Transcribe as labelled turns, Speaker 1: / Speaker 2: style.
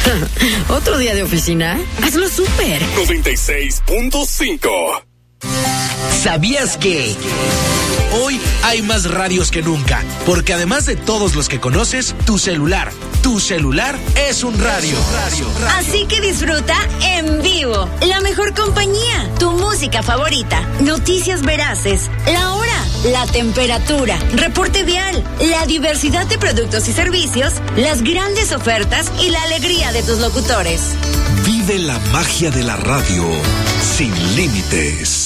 Speaker 1: ¿Otro día de oficina? Hazlo súper.
Speaker 2: 96.5.
Speaker 3: ¿Sabías que hoy hay más radios que nunca? Porque además de todos los que conoces, tu celular es un radio.
Speaker 4: Así que disfruta en vivo la mejor compañía, tu música favorita, noticias veraces, la hora, la temperatura, reporte vial, la diversidad de productos y servicios, las grandes ofertas y la alegría de tus locutores.
Speaker 5: Vive la magia de la radio sin límites.